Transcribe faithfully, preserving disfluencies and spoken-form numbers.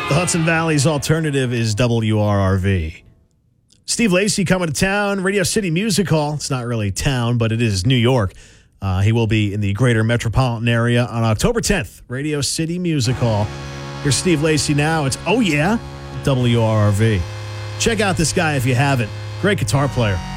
The Hudson Valley's alternative is W R R V. Steve Lacy coming to town, Radio City Music Hall. It's not really town, but it is New York. Uh, he will be in the greater metropolitan area on October tenth, Radio City Music Hall. Here's Steve Lacy now. It's Oh Yeah, W R R V. Check out this guy if you haven't. Great guitar player.